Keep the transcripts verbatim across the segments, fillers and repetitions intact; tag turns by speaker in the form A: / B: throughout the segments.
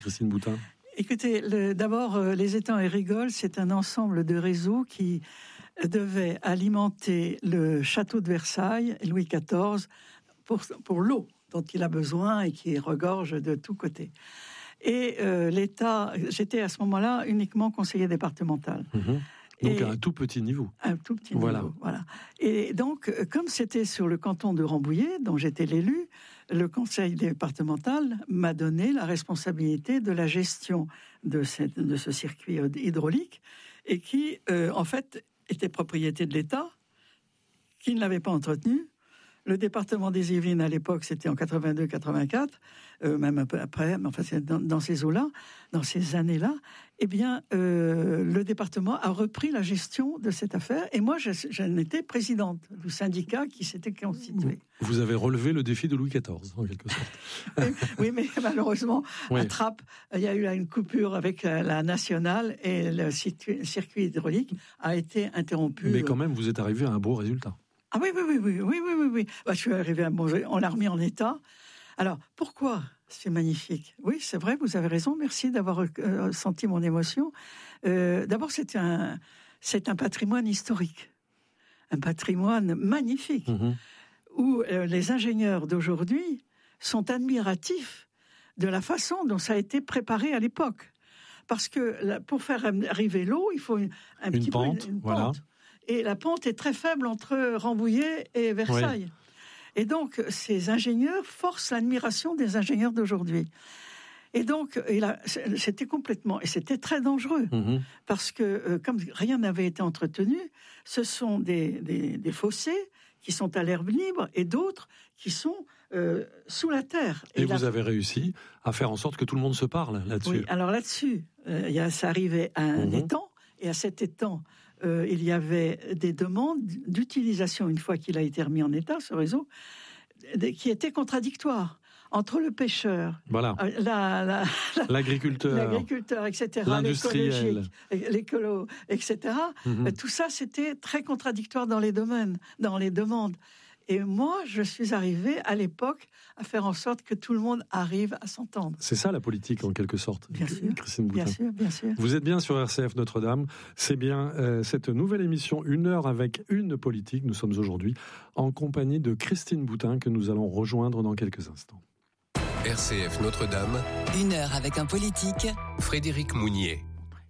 A: Christine Boutin?
B: Écoutez, le, d'abord, euh, les étangs et rigoles, c'est un ensemble de réseaux qui devait alimenter le château de Versailles, Louis quatorze, pour, pour l'eau dont il a besoin et qui regorge de tous côtés. Et euh, l'État, j'étais à ce moment-là uniquement conseiller départemental.
A: Mmh. Donc
B: et
A: à un tout petit niveau.
B: Un tout petit
A: voilà.
B: niveau, voilà. Et donc, comme c'était sur le canton de Rambouillet, dont j'étais l'élu, le conseil départemental m'a donné la responsabilité de la gestion de, cette, de ce circuit hydraulique, et qui, euh, en fait, était propriété de l'État, qui ne l'avait pas entretenu. Le département des Yvelines, à l'époque, c'était en quatre-vingt-deux quatre-vingt-quatre, euh, même un peu après, mais enfin, c'est dans, dans ces eaux-là, dans ces années-là, eh bien, euh, le département a repris la gestion de cette affaire, et moi, je, j'en étais présidente du syndicat qui s'était constitué.
A: Vous avez relevé le défi de Louis quatorze, en quelque sorte.
B: oui, oui, mais malheureusement, oui. à Trappes, il y a eu là une coupure avec la, la nationale, et le circuit, circuit hydraulique a été interrompu.
A: Mais quand même, vous êtes arrivé à un beau résultat.
B: Ah oui, oui, oui, oui, oui, oui, oui, oui. Bah, je suis arrivé à bon, on l'a remis en état. Alors, pourquoi c'est magnifique? Oui, c'est vrai, vous avez raison, merci d'avoir euh, senti mon émotion. Euh, d'abord, c'est un, c'est un patrimoine historique, un patrimoine magnifique, mmh. où euh, les ingénieurs d'aujourd'hui sont admiratifs de la façon dont ça a été préparé à l'époque. Parce que pour faire arriver l'eau, il faut une, un
A: une
B: petit
A: pente,
B: peu une, une
A: voilà.
B: pente. Et la pente est très faible entre Rambouillet et Versailles. Oui. Et donc, ces ingénieurs forcent l'admiration des ingénieurs d'aujourd'hui. Et donc, et là, c'était complètement... Et c'était très dangereux. Mmh. Parce que, euh, comme rien n'avait été entretenu, ce sont des, des, des fossés qui sont à l'herbe libre et d'autres qui sont euh, sous la terre.
A: Et, et vous
B: la...
A: avez réussi à faire en sorte que tout le monde se parle là-dessus.
B: Oui, alors là-dessus, euh, y a, ça arrivait à un mmh. étang. Et à cet étang, euh, il y avait des demandes d'utilisation, une fois qu'il a été remis en état, ce réseau, qui étaient contradictoires entre le pêcheur,
A: voilà.
B: la, la, la,
A: l'agriculteur,
B: l'agriculteur, et cetera,
A: l'industriel,
B: l'écolo, et cetera. Mm-hmm. Tout ça, c'était très contradictoire dans les domaines, dans les demandes. Et moi, je suis arrivé à l'époque à faire en sorte que tout le monde arrive à s'entendre.
A: C'est ça la politique en quelque sorte,
B: bien sûr,
A: Christine Boutin.
B: Bien sûr, bien sûr.
A: Vous êtes bien sur R C F Notre-Dame. C'est bien euh, cette nouvelle émission Une heure avec une politique. Nous sommes aujourd'hui en compagnie de Christine Boutin que nous allons rejoindre dans quelques instants.
C: R C F Notre-Dame.
D: Une heure avec un politique.
C: Frédéric Mounier.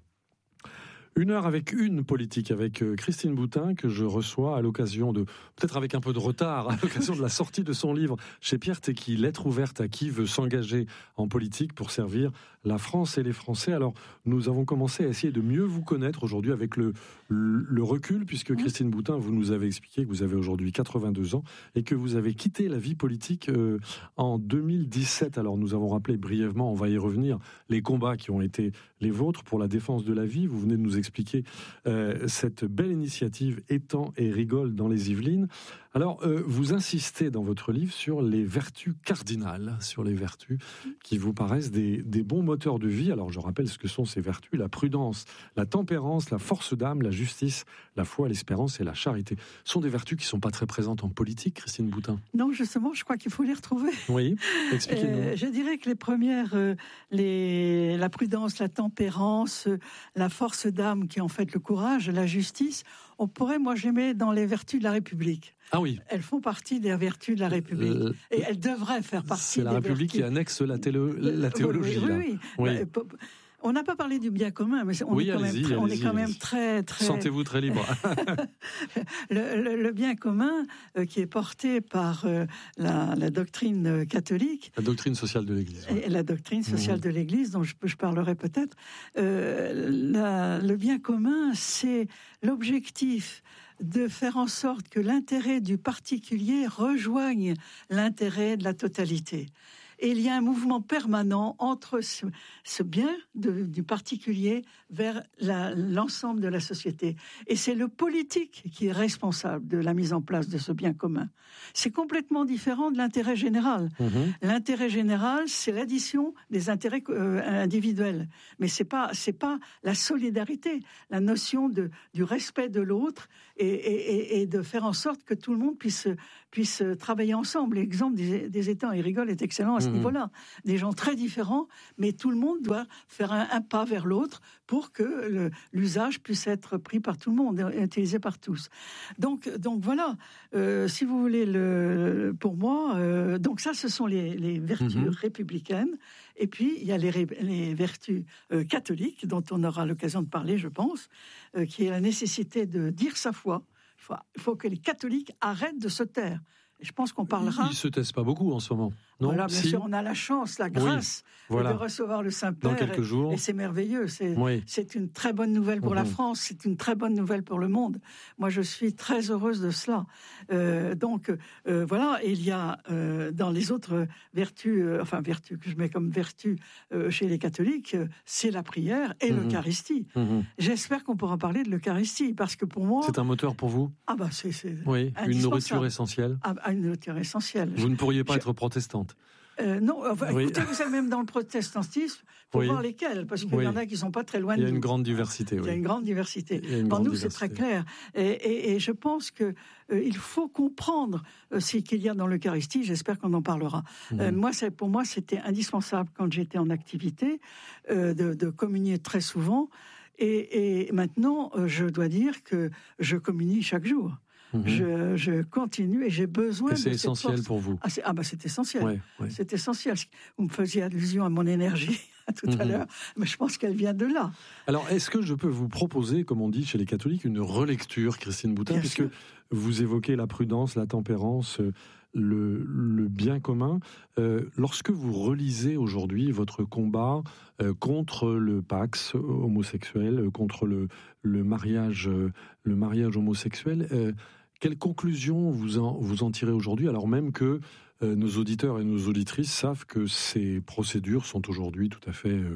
A: Une heure avec une politique, avec Christine Boutin, que je reçois à l'occasion de, peut-être avec un peu de retard, à l'occasion de la sortie de son livre chez Pierre Tecky, Lettre ouverte à qui veut s'engager en politique pour servir la France et les Français. Alors, nous avons commencé à essayer de mieux vous connaître aujourd'hui avec le, le recul, puisque Christine Boutin, vous nous avez expliqué que vous avez aujourd'hui quatre-vingt-deux ans et que vous avez quitté la vie politique euh, en deux mille dix-sept. Alors, nous avons rappelé brièvement, on va y revenir, les combats qui ont été les vôtres pour la défense de la vie. Vous venez de nous expliquer euh, cette belle initiative Étangs et Rigoles dans les Yvelines. Alors, euh, vous insistez dans votre livre sur les vertus cardinales, sur les vertus qui vous paraissent des, des bons moteurs de vie. Alors, je rappelle ce que sont ces vertus: la prudence, la tempérance, la force d'âme, la justice, la foi, l'espérance et la charité. Ce sont des vertus qui ne sont pas très présentes en politique, Christine Boutin.
B: Non, justement, je crois qu'il faut les retrouver.
A: Oui, expliquez-nous.
B: Euh, je dirais que les premières, euh, les, la prudence, la tempérance, euh, la force d'âme, qui est en fait le courage, la justice, on pourrait, moi, je les mets dans les vertus de la République.
A: Ah oui.
B: Elles font partie des vertus de la République. Euh, et elles devraient faire partie
A: c'est
B: des
A: la République
B: vertus.
A: Qui annexe la, télo, la théologie.
B: Oui, oui,
A: là.
B: oui.
A: oui.
B: Bah, on n'a pas parlé du bien commun, mais on
A: oui,
B: est quand
A: allez-y,
B: même,
A: allez-y,
B: on est quand
A: allez-y.
B: même très, très...
A: Sentez-vous très libre.
B: le, le, le bien commun euh, qui est porté par euh, la, la doctrine catholique...
A: La doctrine sociale de l'Église.
B: Ouais. Et la doctrine sociale mmh. de l'Église, dont je, je parlerai peut-être. Euh, la, le bien commun, c'est l'objectif de faire en sorte que l'intérêt du particulier rejoigne l'intérêt de la totalité. Et il y a un mouvement permanent entre ce, ce bien de, du particulier vers la, l'ensemble de la société. Et c'est le politique qui est responsable de la mise en place de ce bien commun. C'est complètement différent de l'intérêt général. Mmh. L'intérêt général, c'est l'addition des intérêts euh, individuels. Mais c'est pas, c'est pas la solidarité, la notion de, du respect de l'autre et, et, et de faire en sorte que tout le monde puisse, puisse travailler ensemble. L'exemple des, des Étangs et Rigoles est excellent à ce ce niveau-là. Des gens très différents, mais tout le monde doit faire un, un pas vers l'autre pour que le, l'usage puisse être pris par tout le monde et utilisé par tous. Donc, donc voilà, euh, si vous voulez, le, pour moi, euh, donc ça, ce sont les, les vertus mm-hmm. républicaines. Et puis, il y a les, les vertus euh, catholiques, dont on aura l'occasion de parler, je pense, euh, qui est la nécessité de dire sa foi. Il faut, il faut que les catholiques arrêtent de se taire. Et je pense qu'on parlera...
A: Ils ne se taisent pas beaucoup en ce moment. Non,
B: voilà, bien
A: si.
B: sûr, on a la chance, la grâce oui, voilà. de recevoir le Saint-Père.
A: Dans quelques jours.
B: Et, et c'est merveilleux. C'est,
A: oui.
B: c'est une très bonne nouvelle pour mmh. la France. C'est une très bonne nouvelle pour le monde. Moi, je suis très heureuse de cela. Euh, donc, euh, voilà. Et il y a euh, dans les autres vertus, euh, enfin, vertus que je mets comme vertus euh, chez les catholiques, euh, c'est la prière et mmh. l'Eucharistie. Mmh. J'espère qu'on pourra parler de l'Eucharistie, parce que pour moi...
A: C'est un moteur pour vous ?
B: Ah bah, c'est, c'est
A: oui, une nourriture essentielle.
B: Ah, une nourriture essentielle.
A: Vous ne pourriez pas
B: je...
A: être protestante.
B: Euh, non, enfin, oui. écoutez, vous savez, même dans le protestantisme, il faut
A: oui.
B: voir lesquels, parce qu'il oui. y en a qui ne sont pas très loin de nous.
A: Il y a une grande diversité.
B: Il y a
A: oui.
B: une grande diversité.
A: Une
B: Pour
A: grande
B: nous,
A: diversité.
B: c'est très clair. Et, et, et je pense qu'il euh, faut comprendre euh, ce qu'il y a dans l'Eucharistie. J'espère qu'on en parlera. Mmh. Euh, moi, c'est, pour moi, c'était indispensable, quand j'étais en activité, euh, de, de communier très souvent. Et, et maintenant, euh, je dois dire que je communie chaque jour. Mmh. Je, je continue et j'ai besoin
A: et c'est
B: de
A: essentiel
B: cette force.
A: pour vous.
B: Ah, c'est, ah bah c'est essentiel.
A: Ouais, ouais.
B: C'est essentiel. Vous me faisiez allusion à mon énergie tout mmh. à l'heure, mais je pense qu'elle vient de là.
A: Alors, est-ce que je peux vous proposer, comme on dit chez les catholiques, une relecture, Christine Boutin,
B: bien
A: puisque
B: sûr.
A: Vous évoquez la prudence, la tempérance, le, le bien commun. Euh, lorsque vous relisez aujourd'hui votre combat euh, contre le Pax homosexuel, contre le, le mariage, le mariage homosexuel, euh, quelles conclusions vous en, vous en tirez aujourd'hui, alors même que euh, nos auditeurs et nos auditrices savent que ces procédures sont aujourd'hui tout à fait euh,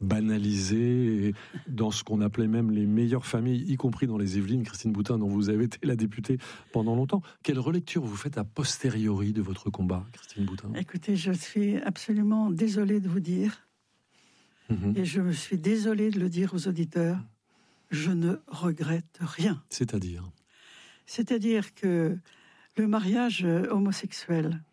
A: banalisées et dans ce qu'on appelait même les meilleures familles, y compris dans les Yvelines, Christine Boutin, dont vous avez été la députée pendant longtemps. Quelle relecture vous faites a posteriori de votre combat, Christine Boutin ?
B: Écoutez, je suis absolument désolée de vous dire, mmh. et je me suis désolée de le dire aux auditeurs, je ne regrette rien.
A: C'est-à-dire ?
B: C'est-à-dire que le mariage homosexuel,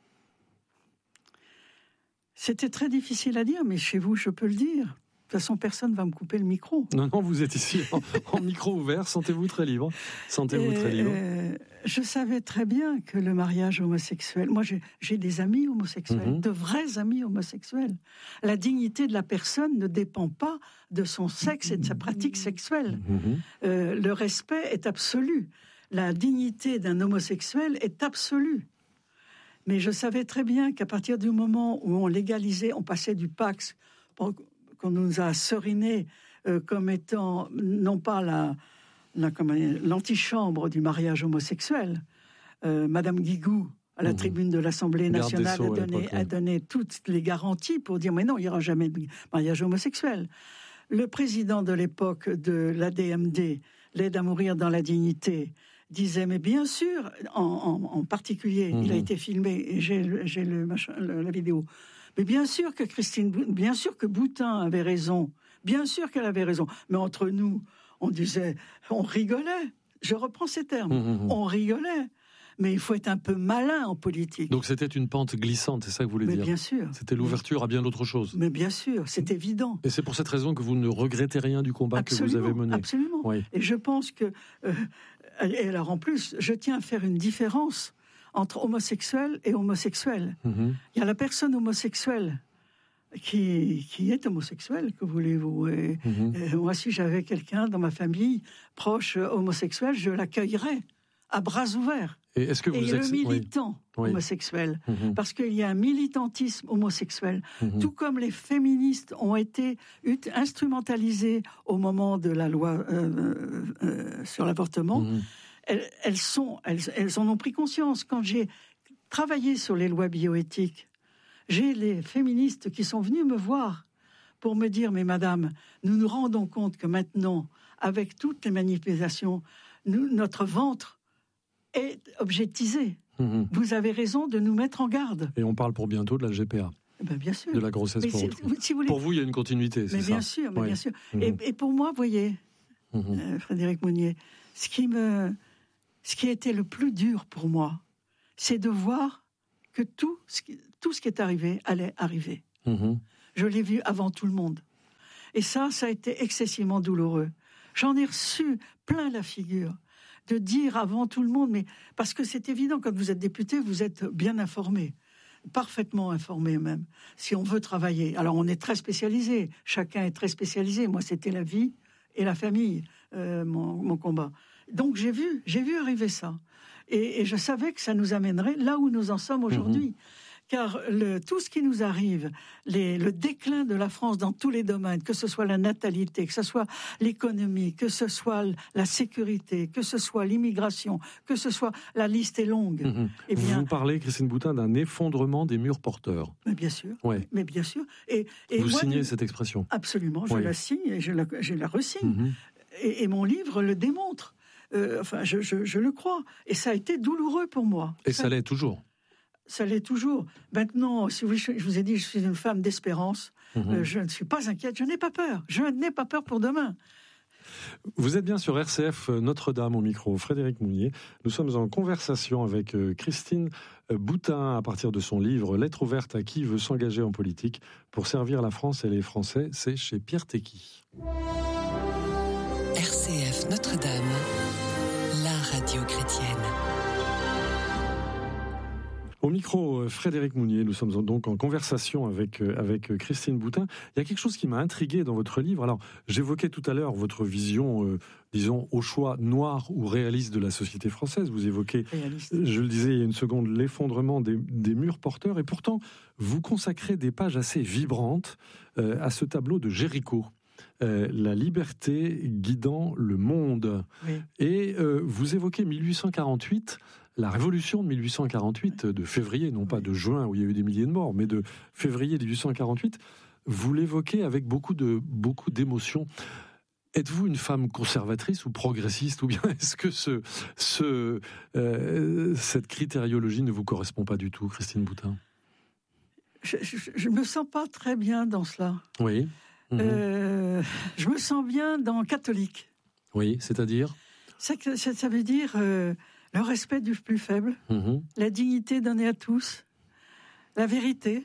B: c'était très difficile à dire, mais chez vous, je peux le dire. De toute façon, personne ne va me couper le micro.
A: Non, non, vous êtes ici en, en micro ouvert, sentez-vous très libre. Sentez-vous
B: Et,
A: très libre.
B: Euh, je savais très bien que le mariage homosexuel... Moi, j'ai, j'ai des amis homosexuels, mmh. de vrais amis homosexuels. La dignité de la personne ne dépend pas de son sexe et de sa pratique sexuelle. Mmh. Euh, le respect est absolu. La dignité d'un homosexuel est absolue. Mais je savais très bien qu'à partir du moment où on légalisait, on passait du Pax, qu'on nous a seriné euh, comme étant non pas la, la, comme, l'antichambre du mariage homosexuel. Euh, Madame Guigou, à la mmh. tribune de l'Assemblée nationale, Sceaux, a, donné, a donné toutes les garanties pour dire « mais non, il n'y aura jamais de mariage homosexuel ». Le président de l'époque de l'A D M D, l'aide à mourir dans la dignité, disait, mais bien sûr, en, en, en particulier, mmh. il a été filmé, et j'ai, j'ai le, machin, le, la vidéo, mais bien sûr que Christine, bien sûr que Boutin avait raison, bien sûr qu'elle avait raison, mais entre nous, on disait, on rigolait, je reprends ces termes, mmh. on rigolait, mais il faut être un peu malin en politique.
A: Donc c'était une pente glissante, c'est ça que vous voulez
B: mais
A: dire ?
B: Bien sûr.
A: C'était l'ouverture à bien d'autres choses.
B: Mais bien sûr, c'est évident.
A: Et c'est pour cette raison que vous ne regrettez rien du combat
B: absolument,
A: que vous avez mené.
B: Absolument.
A: Oui. Et
B: je pense que... Euh, Et alors en plus, je tiens à faire une différence entre homosexuel et homosexuel. Mmh. Il y a la personne homosexuelle qui, qui est homosexuelle, que voulez-vous. Et, mmh. et moi, si j'avais quelqu'un dans ma famille proche homosexuel, je l'accueillerais à bras ouverts.
A: Et, est-ce que vous
B: et
A: ex...
B: le militant
A: oui.
B: homosexuel,
A: mmh. parce
B: qu'il y a un militantisme homosexuel, mmh. tout comme les féministes ont été instrumentalisées au moment de la loi euh, euh, sur l'avortement, mmh. elles, elles, sont, elles, elles en ont pris conscience. Quand j'ai travaillé sur les lois bioéthiques, j'ai les féministes qui sont venus me voir pour me dire « Mais madame, nous nous rendons compte que maintenant, avec toutes les manifestations, nous, notre ventre est objectisé. Mmh. Vous avez raison de nous mettre en garde. »
A: Et on parle pour bientôt de la G P A.
B: Ben bien sûr.
A: De la grossesse mais pour autrui. Si vous voulez... Pour vous, il y a une continuité, c'est
B: mais
A: ça
B: bien sûr, mais
A: oui.
B: bien sûr.
A: Mmh.
B: Et, et pour moi, vous voyez, mmh. euh, Frédéric Mounier, ce qui, me, ce qui a été le plus dur pour moi, c'est de voir que tout, ce qui, tout ce qui est arrivé allait arriver.
A: Mmh.
B: Je l'ai vu avant tout le monde. Et ça, ça a été excessivement douloureux. J'en ai reçu plein la figure de dire avant tout le monde, mais parce que c'est évident, quand vous êtes député, vous êtes bien informé, parfaitement informé même, si on veut travailler. Alors on est très spécialisé, chacun est très spécialisé. Moi, c'était la vie et la famille, euh, mon, mon combat. Donc j'ai vu, j'ai vu arriver ça. Et, et je savais que ça nous amènerait là où nous en sommes aujourd'hui. Mmh. Car le, tout ce qui nous arrive, les, le déclin de la France dans tous les domaines, que ce soit la natalité, que ce soit l'économie, que ce soit la sécurité, que ce soit l'immigration, que ce soit... La liste est longue.
A: Mmh.
B: Eh bien,
A: vous parlez, Christine Boutin, d'un effondrement des murs porteurs.
B: Mais bien sûr.
A: Ouais.
B: Mais bien sûr. Et, et
A: vous
B: moi,
A: signez cette expression.
B: Absolument. Je
A: ouais.
B: la signe et je la, je la resigne. Mmh. Et, et mon livre le démontre. Euh, enfin, je, je, je le crois. Et ça a été douloureux pour moi.
A: Et ça, ça l'est toujours.
B: Ça l'est toujours. Maintenant, si vous, je vous ai dit, je suis une femme d'espérance. Mmh. Euh, je ne suis pas inquiète, je n'ai pas peur. Je n'ai pas peur pour demain.
A: Vous êtes bien sur R C F Notre-Dame au micro, Frédéric Mounier. Nous sommes en conversation avec Christine Boutin à partir de son livre « Lettre ouverte à qui veut s'engager en politique pour servir la France et les Français ». C'est chez Pierre Tecky.
D: R C F Notre-Dame, la radio chrétienne.
A: Au micro, Frédéric Mounier, nous sommes donc en conversation avec, avec Christine Boutin. Il y a quelque chose qui m'a intrigué dans votre livre. Alors, j'évoquais tout à l'heure votre vision, euh, disons, au choix noir ou réaliste de la société française. Vous évoquez, réaliste. Je le disais il y a une seconde, l'effondrement des, des murs porteurs. Et pourtant, vous consacrez des pages assez vibrantes euh, à ce tableau de Jéricho. Euh, la liberté guidant le monde. Oui. Et euh, vous évoquez mille huit cent quarante-huit, la révolution de mille huit cent quarante-huit, de février, non pas de juin où il y a eu des milliers de morts, mais de février mille huit cent quarante-huit. Vous l'évoquez avec beaucoup de beaucoup d'émotion. Êtes-vous une femme conservatrice ou progressiste, ou bien est-ce que ce, ce, euh, cette critériologie ne vous correspond pas du tout, Christine Boutin ?
B: Je ne me sens pas très bien dans cela.
A: Oui. Mmh.
B: Euh, je me sens bien dans catholique.
A: Oui, c'est-à-dire
B: ça, ça, ça veut dire euh, le respect du plus faible, mmh. la dignité donnée à tous, la vérité.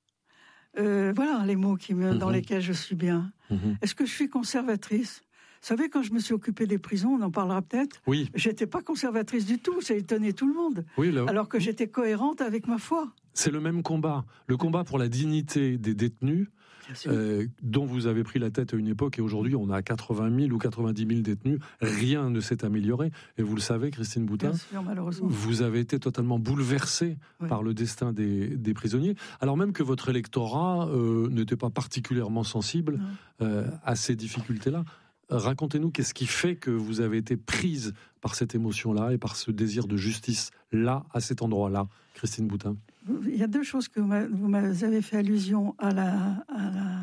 B: Euh, voilà les mots qui me, mmh. dans lesquels je suis bien. Mmh. Est-ce que je suis conservatrice ? Vous savez, quand je me suis occupée des prisons, on en parlera peut-être,
A: oui.
B: j'étais pas conservatrice du tout, ça étonnait tout le monde.
A: Oui, là...
B: Alors que j'étais cohérente avec ma foi.
A: C'est le même combat, le combat pour la dignité des détenus, euh, dont vous avez pris la tête à une époque, et aujourd'hui on a quatre-vingt mille ou quatre-vingt-dix mille détenus, rien ne s'est amélioré, et vous le savez, Christine Boutin,
B: sûr, malheureusement.
A: Vous avez été totalement bouleversée oui. par le destin des, des prisonniers, alors même que votre électorat euh, n'était pas particulièrement sensible euh, à ces difficultés-là. Racontez-nous, qu'est-ce qui fait que vous avez été prise par cette émotion-là et par ce désir de justice-là, à cet endroit-là, Christine Boutin ?
B: Il y a deux choses que vous m'avez fait allusion à la... À la...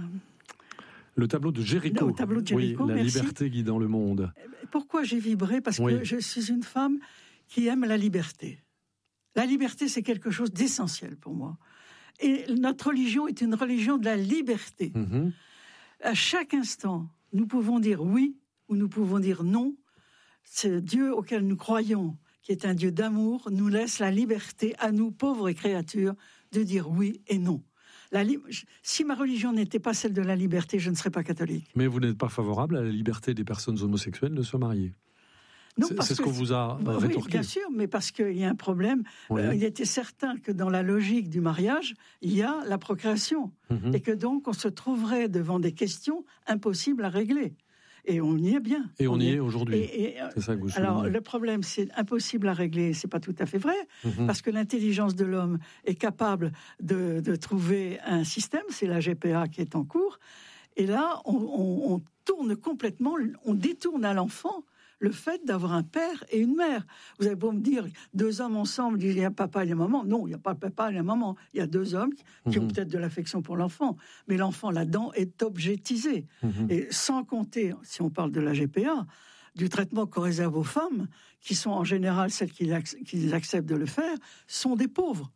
A: Le tableau de Jéricho.
B: Le tableau de Jéricho,
A: oui, la
B: merci.
A: Liberté guidant le monde.
B: Pourquoi j'ai vibré ? Parce
A: oui.
B: que je suis une femme qui aime la liberté. La liberté, c'est quelque chose d'essentiel pour moi. Et notre religion est une religion de la liberté. Mm-hmm. À chaque instant, nous pouvons dire oui ou nous pouvons dire non. C'est Dieu auquel nous croyons, qui est un Dieu d'amour, nous laisse la liberté à nous, pauvres créatures, de dire oui et non. La li- si ma religion n'était pas celle de la liberté, je ne serais pas catholique.
A: Mais vous n'êtes pas favorable à la liberté des personnes homosexuelles de se marier ?
B: Non,
A: c'est,
B: parce
A: c'est ce
B: que
A: qu'on vous a
B: bah,
A: rétorqué.
B: Oui, bien sûr, mais parce qu'il y a un problème.
A: Oui.
B: Euh, il était certain que dans la logique du mariage, il y a la procréation. Mm-hmm. Et que donc, on se trouverait devant des questions impossibles à régler. Et on y est bien.
A: Et on, on y est, est aujourd'hui.
B: Et, et,
A: c'est ça que vous soulignez.
B: Alors, le problème, c'est impossible à régler. C'est pas tout à fait vrai, mm-hmm. parce que l'intelligence de l'homme est capable de, de trouver un système. C'est la G P A qui est en cours. Et là, on, on, on tourne complètement, on détourne à l'enfant le fait d'avoir un père et une mère. Vous avez beau me dire, deux hommes ensemble, il y a un papa et une maman. Non, il n'y a pas de papa et une maman. Il y a deux hommes qui, qui mmh. ont peut-être de l'affection pour l'enfant. Mais l'enfant, là-dedans, est objetisé. Mmh. Et sans compter, si on parle de la G P A, du traitement qu'on réserve aux femmes, qui sont en général celles qui, qui acceptent de le faire, sont des pauvres.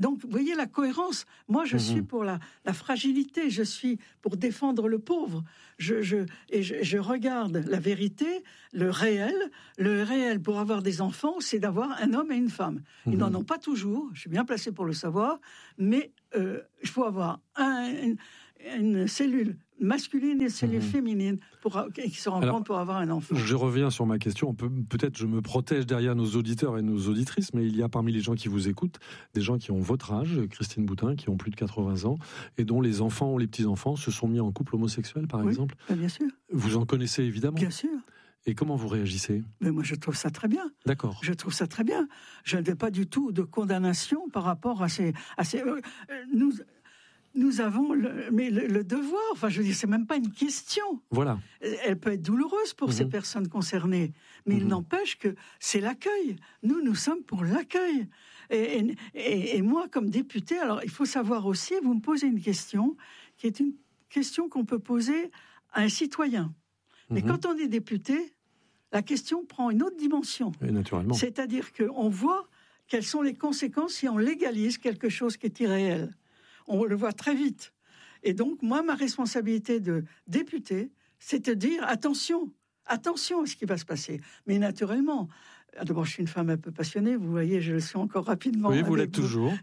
B: Donc, vous voyez la cohérence. Moi, je mmh. suis pour la, la fragilité, je suis pour défendre le pauvre. Je, je, et je, je regarde la vérité, le réel. Le réel, pour avoir des enfants, c'est d'avoir un homme et une femme. Ils mmh. n'en ont pas toujours, je suis bien placé pour le savoir, mais euh, il faut avoir un, une, une cellule masculine et une cellule mmh. féminine pour, qui se rencontrent pour avoir un enfant.
A: Je reviens sur ma question. Peut, peut-être je me protège derrière nos auditeurs et nos auditrices, mais il y a parmi les gens qui vous écoutent des gens qui ont votre âge, Christine Boutin, qui ont plus de quatre-vingts ans, et dont les enfants ou les petits-enfants se sont mis en couple homosexuel, par
B: oui,
A: exemple.
B: Bien sûr.
A: Vous en connaissez évidemment.
B: Bien sûr.
A: Et comment vous réagissez ?
B: Mais moi, je trouve ça très bien.
A: D'accord.
B: Je trouve ça très bien. Je n'ai pas du tout de condamnation par rapport à ces... À ces euh, nous... Nous avons le, mais le, le devoir, enfin je veux dire, c'est même pas une question.
A: Voilà.
B: Elle peut être douloureuse pour mmh. ces personnes concernées, mais mmh. il n'empêche que c'est l'accueil. Nous, nous sommes pour l'accueil. Et, et, et moi, comme député, alors il faut savoir aussi, vous me posez une question, qui est une question qu'on peut poser à un citoyen. Mais mmh. quand on est député, la question prend une autre dimension.
A: Et naturellement.
B: C'est-à-dire qu'on voit quelles sont les conséquences si on légalise quelque chose qui est irréel. On le voit très vite. Et donc, moi, ma responsabilité de député, c'est de dire attention, attention à ce qui va se passer. Mais naturellement, d'abord, je suis une femme un peu passionnée, vous voyez, je le suis encore rapidement.
A: Oui, vous l'êtes vous. toujours.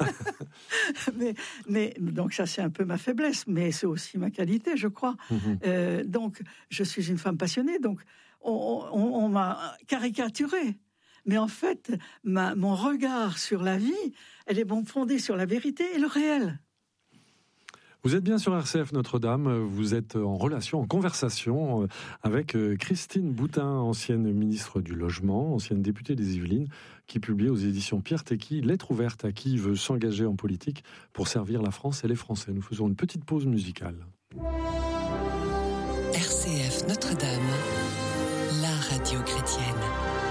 B: mais, mais, donc, ça, c'est un peu ma faiblesse, mais c'est aussi ma qualité, je crois. Mm-hmm. Euh, donc, je suis une femme passionnée, donc on, on, on m'a caricaturée. Mais en fait, ma, mon regard sur la vie, elle est bon fondée sur la vérité et le réel.
A: Vous êtes bien sur R C F Notre-Dame, vous êtes en relation, en conversation avec Christine Boutin, ancienne ministre du Logement, ancienne députée des Yvelines, qui publie aux éditions Pierre Tecky Lettre ouverte à qui veut s'engager en politique pour servir la France et les Français. Nous faisons une petite pause musicale.
D: R C F Notre-Dame, la radio chrétienne.